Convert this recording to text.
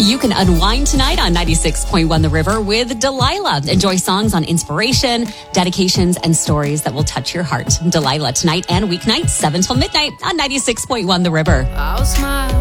You can unwind tonight on 96.1 The River with Delilah. Enjoy songs on inspiration, dedications, and stories that will touch your heart. Delilah tonight and weeknight, 7 till midnight on 96.1 The River. I'll smile